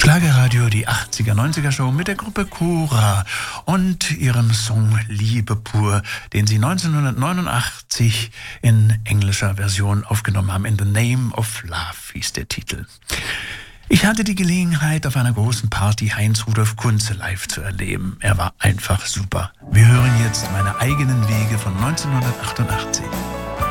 Schlagerradio, die 80er, 90er Show mit der Gruppe Cora und ihrem Song Liebe pur, den sie 1989 in englischer Version aufgenommen haben. In the Name of Love hieß der Titel. Ich hatte die Gelegenheit, auf einer großen Party Heinz-Rudolf Kunze live zu erleben. Er war einfach super. Wir hören jetzt meine eigenen Wege von 1988.